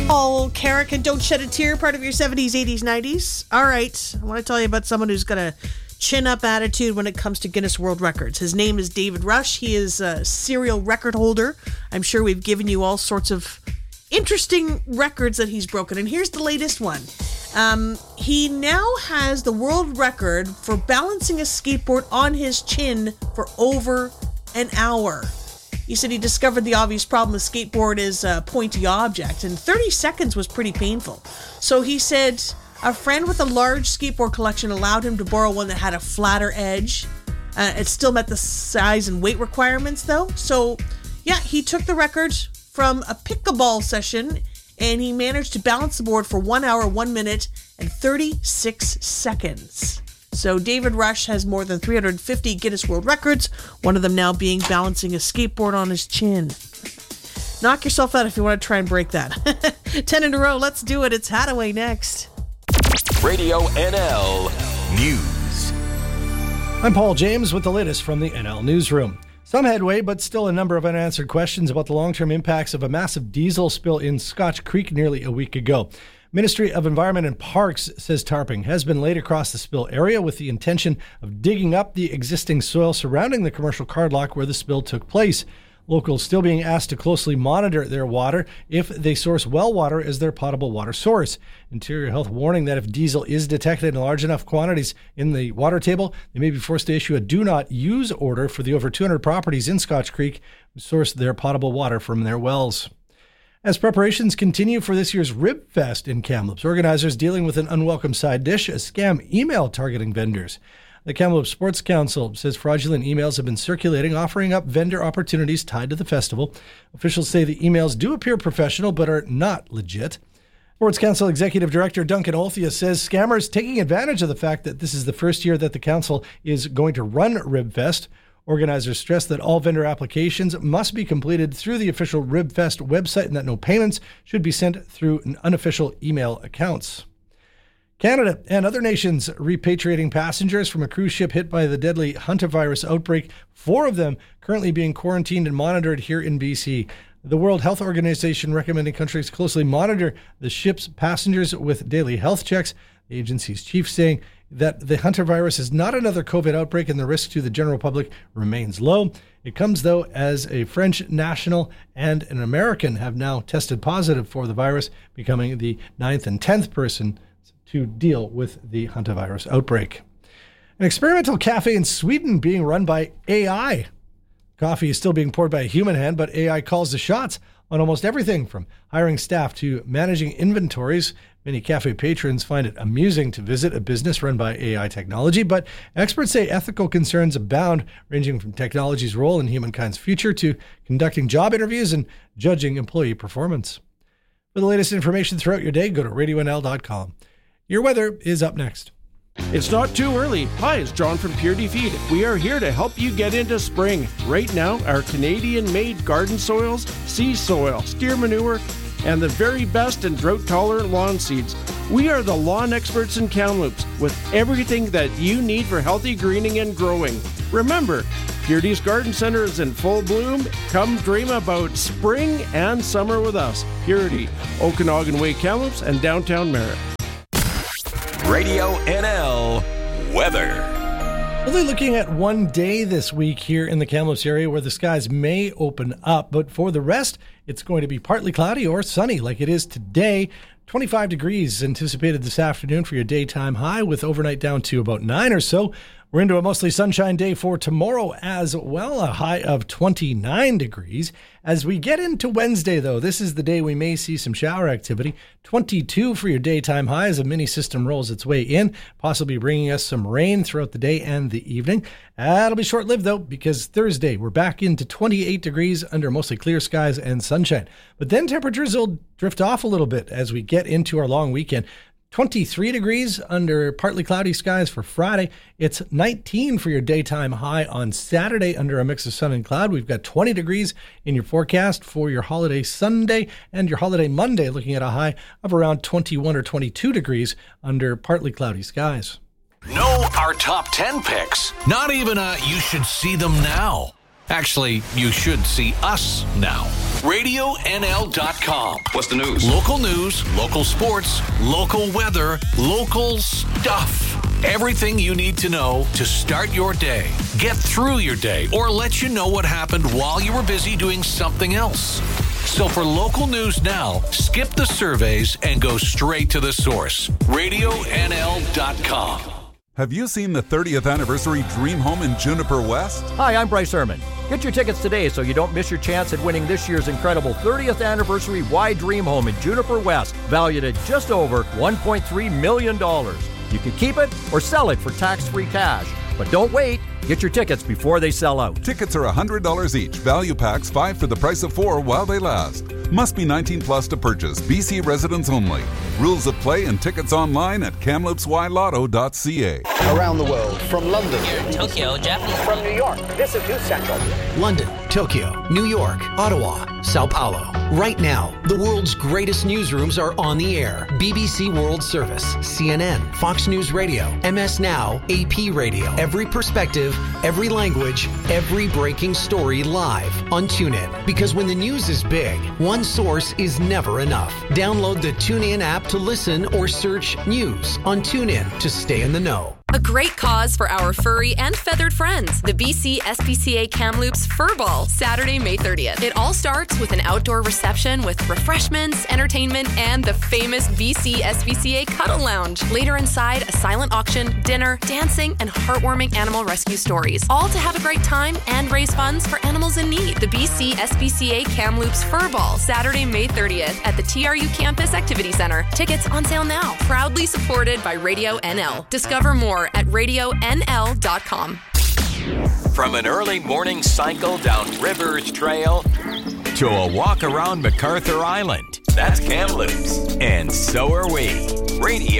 Paul Carrick and Don't Shed a Tear, part of your 70s, 80s, 90s. All right, I want to tell you about someone who's got a chin-up attitude when it comes to Guinness World Records. His name is David Rush. He is a serial record holder. I'm sure we've given you all sorts of interesting records that he's broken, and here's the latest one. He now has the world record for balancing a skateboard on his chin for over an hour. He said he discovered the obvious problem. The skateboard is a pointy object, and 30 seconds was pretty painful. So he said a friend with a large skateboard collection allowed him to borrow one that had a flatter edge. It still met the size and weight requirements, though. So, yeah, he took the record from a pickleball session, and he managed to balance the board for 1 hour, 1 minute, and 36 seconds. So David Rush has more than 350 Guinness World Records, one of them now being balancing a skateboard on his chin. Knock yourself out if you want to try and break that. 10 in a row, let's do it. It's Hadaway next. Radio NL News. I'm Paul James with the latest from the NL Newsroom. Some headway, but still a number of unanswered questions about the long-term impacts of a massive diesel spill in Scotch Creek nearly a week ago. Ministry of Environment and Parks says tarping has been laid across the spill area with the intention of digging up the existing soil surrounding the commercial cardlock where the spill took place. Locals still being asked to closely monitor their water if they source well water as their potable water source. Interior Health warning that if diesel is detected in large enough quantities in the water table, they may be forced to issue a do not use order for the over 200 properties in Scotch Creek who source their potable water from their wells. As preparations continue for this year's Rib Fest in Kamloops, organizers dealing with an unwelcome side dish, a scam email targeting vendors. The Kamloops Sports Council says fraudulent emails have been circulating, offering up vendor opportunities tied to the festival. Officials say the emails do appear professional, but are not legit. Sports Council Executive Director Duncan Olthia says scammers taking advantage of the fact that this is the first year that the council is going to run Rib Fest. Organizers stress that all vendor applications must be completed through the official RibFest website and that no payments should be sent through unofficial email accounts. Canada and other nations repatriating passengers from a cruise ship hit by the deadly hantavirus outbreak, 4 of them currently being quarantined and monitored here in BC. The World Health Organization recommending countries closely monitor the ship's passengers with daily health checks. The agency's chief saying that the hantavirus is not another COVID outbreak and the risk to the general public remains low. It comes, though, as a French national and an American have now tested positive for the virus, becoming the 9th and 10th person to deal with the hantavirus outbreak. An experimental cafe in Sweden being run by AI. Coffee is still being poured by a human hand, but AI calls the shots on almost everything from hiring staff to managing inventories. Many cafe patrons find it amusing to visit a business run by AI technology, but experts say ethical concerns abound, ranging from technology's role in humankind's future to conducting job interviews and judging employee performance. For the latest information throughout your day, go to radionl.com. Your weather is up next. It's not too early. Hi, it's John from Purity Feed. We are here to help you get into spring. Right now, our Canadian-made garden soils, sea soil, steer manure, and the very best and drought-tolerant lawn seeds. We are the lawn experts in Kamloops with everything that you need for healthy greening and growing. Remember, Purity's Garden Center is in full bloom. Come dream about spring and summer with us. Purity, Okanagan Way, Kamloops, and downtown Merritt. Radio NL weather. Only looking at one day this week here in the Kamloops area where the skies may open up, but for the rest, it's going to be partly cloudy or sunny like it is today. 25 degrees anticipated this afternoon for your daytime high, with overnight down to about 9 or so. We're into a mostly sunshine day for tomorrow as well, a high of 29 degrees. As we get into Wednesday, though, this is the day we may see some shower activity. 22 for your daytime high as a mini system rolls its way in, possibly bringing us some rain throughout the day and the evening. That'll be short-lived, though, because Thursday we're back into 28 degrees under mostly clear skies and sunshine. But then temperatures will drift off a little bit as we get into our long weekend. 23 degrees under partly cloudy skies for Friday. It's 19 for your daytime high on Saturday under a mix of sun and cloud. We've got 20 degrees in your forecast for your holiday Sunday and your holiday Monday, looking at a high of around 21 or 22 degrees under partly cloudy skies. Know our top 10 picks. Not even you should see them now. Actually, you should see us now. RadioNL.com. What's the news? Local news, local sports, local weather, local stuff. Everything you need to know to start your day, get through your day, or let you know what happened while you were busy doing something else. So for local news now, skip the surveys and go straight to the source. RadioNL.com. Have you seen the 30th anniversary Dream Home in Juniper West? Hi, I'm Bryce Ehrman. Get your tickets today so you don't miss your chance at winning this year's incredible 30th anniversary Y Dream Home in Juniper West, valued at just over $1.3 million. You can keep it or sell it for tax-free cash. But don't wait. Get your tickets before they sell out. Tickets are $100 each. Value packs 5 for the price of 4 while they last. Must be 19 plus to purchase. BC residents only. Rules of play and tickets online at kamloopsylotto.ca. Around the world, from London, Tokyo, Japanese. From New York, this is News Central. London, Tokyo, New York, Ottawa, Sao Paulo. Right now, the world's greatest newsrooms are on the air. BBC World Service, CNN, Fox News Radio, MS Now, AP Radio. Every perspective, every language, every breaking story live on TuneIn. Because when the news is big, one source is never enough. Download the TuneIn app to listen or search news on TuneIn to stay in the know. A great cause for our furry and feathered friends. The BC SPCA Kamloops Fur Ball, Saturday, May 30th. It all starts with an outdoor reception with refreshments, entertainment, and the famous BC SPCA Cuddle Lounge. Later inside, a silent auction, dinner, dancing, and heartwarming animal rescue stories. All to have a great time and raise funds for animals in need. The BC SPCA Kamloops Fur Ball, Saturday, May 30th at the TRU Campus Activity Center. Tickets on sale now. Proudly supported by Radio NL. Discover more at RadioNL.com. From an early morning cycle down Rivers Trail to a walk around MacArthur Island, that's Kamloops. And so are we. Radio